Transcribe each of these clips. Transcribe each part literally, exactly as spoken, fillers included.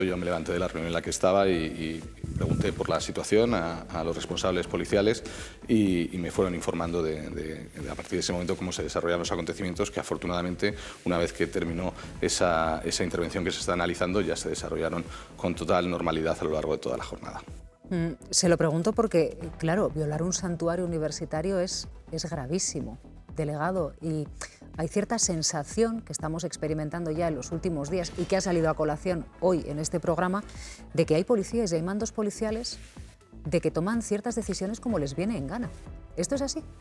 Yo me levanté de la reunión en la que estaba y, y pregunté por la situación a, a los responsables policiales y, y me fueron informando de, de, de, a partir de ese momento, cómo se desarrollaron los acontecimientos, que afortunadamente, una vez que terminó esa, esa intervención que se está analizando, ya se desarrollaron con total normalidad a lo largo de toda la jornada. Mm, se lo pregunto porque, claro, violar un santuario universitario es, es gravísimo, delegado, y hay cierta sensación que estamos experimentando ya en los últimos días y que ha salido a colación hoy en este programa, de que hay policías y hay mandos policiales de que toman ciertas decisiones como les viene en gana. ¿Esto es así?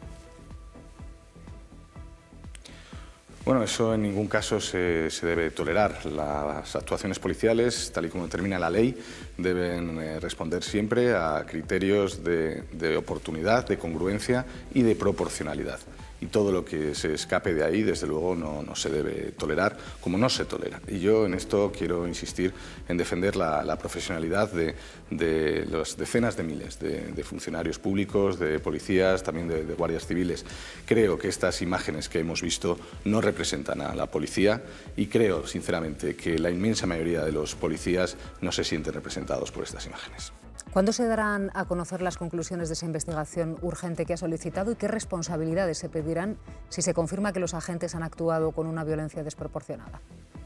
Bueno, eso en ningún caso se, se debe tolerar. Las actuaciones policiales, tal y como determina la ley, deben eh, responder siempre a criterios de, de oportunidad, de congruencia y de proporcionalidad. Y todo lo que se escape de ahí, desde luego, no, no se debe tolerar, como no se tolera. Y yo en esto quiero insistir en defender la, la profesionalidad de, de las decenas de miles de, de funcionarios públicos, de policías, también de, de guardias civiles. Creo que estas imágenes que hemos visto no representan a la policía y creo, sinceramente, que la inmensa mayoría de los policías no se sienten representados por estas imágenes. ¿Cuándo se darán a conocer las conclusiones de esa investigación urgente que ha solicitado y qué responsabilidades se pedirán si se confirma que los agentes han actuado con una violencia desproporcionada?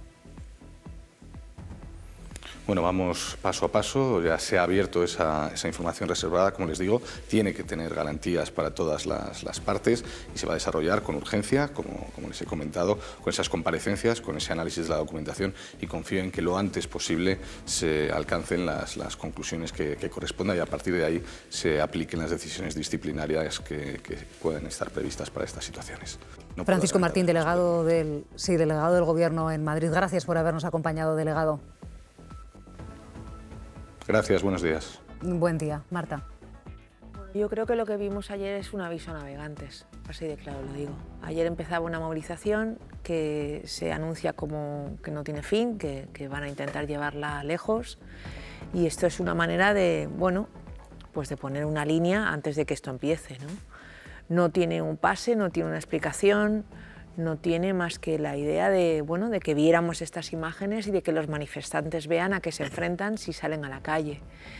Bueno, vamos paso a paso, ya se ha abierto esa, esa información reservada, como les digo, tiene que tener garantías para todas las, las partes y se va a desarrollar con urgencia, como, como les he comentado, con esas comparecencias, con ese análisis de la documentación y confío en que lo antes posible se alcancen las, las conclusiones que, que correspondan y a partir de ahí se apliquen las decisiones disciplinarias que, que puedan estar previstas para estas situaciones. No Francisco Martín, delegado del, sí, delegado del Gobierno en Madrid, gracias por habernos acompañado, delegado. Gracias, buenos días. Buen día. Marta. Yo creo que lo que vimos ayer es un aviso a navegantes, así de claro lo digo. Ayer empezaba una movilización que se anuncia como que no tiene fin, que, que van a intentar llevarla lejos y esto es una manera de, bueno, pues de poner una línea antes de que esto empiece, ¿no? No tiene un pase, no tiene una explicación, no tiene más que la idea de, bueno, de que viéramos estas imágenes y de que los manifestantes vean a qué se enfrentan si salen a la calle.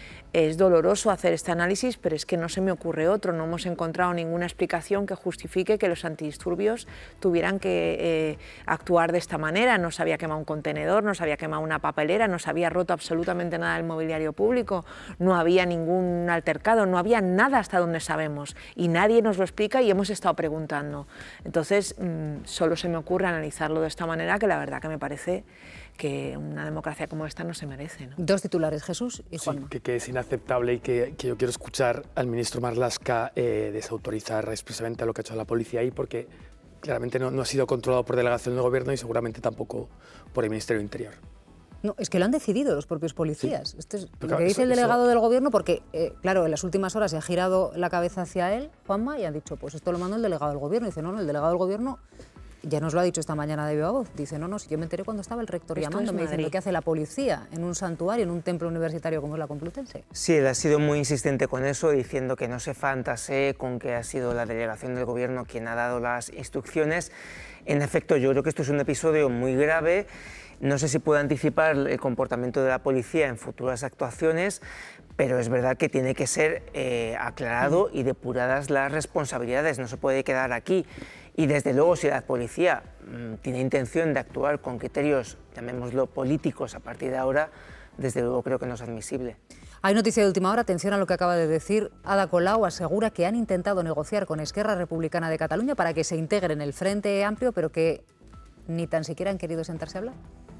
Es doloroso hacer este análisis, pero es que no se me ocurre otro. No hemos encontrado ninguna explicación que justifique que los antidisturbios tuvieran que eh, actuar de esta manera. No se había quemado un contenedor, no se había quemado una papelera, no se había roto absolutamente nada del mobiliario público, no había ningún altercado, no había nada hasta donde sabemos. Y nadie nos lo explica y hemos estado preguntando. Entonces, mmm, solo se me ocurre analizarlo de esta manera, que la verdad que me parece que una democracia como esta no se merece, ¿no? Dos titulares, Jesús y Juan. Sí, que, que es inaceptable y que, que yo quiero escuchar al ministro Marlaska eh, desautorizar expresamente lo que ha hecho la policía ahí, porque claramente no, no ha sido controlado por delegación del Gobierno y seguramente tampoco por el Ministerio del Interior. No, es que lo han decidido los propios policías. Sí. Esto es lo claro, que dice eso, el delegado eso... del Gobierno, porque, eh, claro, en las últimas horas se ha girado la cabeza hacia él, Juanma, y han dicho, pues esto lo mandó el delegado del Gobierno. Y dice, no, no, el delegado del Gobierno ya nos lo ha dicho esta mañana de viva voz. Dice, no, no, si yo me enteré cuando estaba el rector Esto llamándome, es diciendo qué hace la policía en un santuario, en un templo universitario como es la Complutense. Sí, él ha sido muy insistente con eso, diciendo que no se fantasee con que ha sido la delegación del Gobierno quien ha dado las instrucciones. En efecto, yo creo que esto es un episodio muy grave. No sé si puedo anticipar el comportamiento de la policía en futuras actuaciones, pero es verdad que tiene que ser eh, aclarado y depuradas las responsabilidades, no se puede quedar aquí. Y desde luego, si la policía mmm, tiene intención de actuar con criterios, llamémoslo políticos a partir de ahora, desde luego creo que no es admisible. Hay noticia de última hora, atención a lo que acaba de decir Ada Colau, asegura que han intentado negociar con Esquerra Republicana de Cataluña para que se integre en el Frente Amplio, pero que ni tan siquiera han querido sentarse a hablar.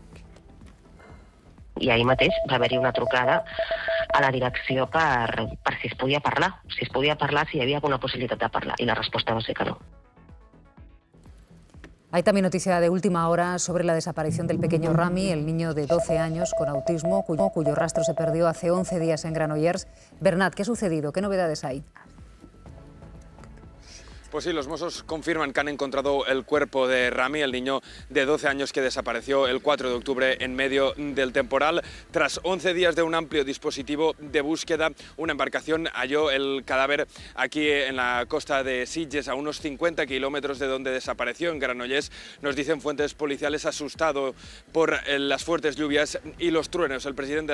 I ahir mateix va haver-hi una trucada a la direcció per, per si es podia parlar, si es podia parlar, si hi havia alguna possibilitat de parlar, i la resposta va ser que no. Hay también noticia de última hora sobre la desaparición del pequeño Rami, el niño de doce años con autismo, cuyo, cuyo rastro se perdió hace once días en Granollers. Bernat, ¿qué ha sucedido? ¿Qué novedades hay? Pues sí, los Mossos confirman que han encontrado el cuerpo de Rami, el niño de doce años que desapareció el cuatro de octubre en medio del temporal. Tras once días de un amplio dispositivo de búsqueda, una embarcación halló el cadáver aquí en la costa de Sitges, a unos cincuenta kilómetros de donde desapareció, en Granollers. Nos dicen fuentes policiales, asustado por las fuertes lluvias y los truenos. El presidente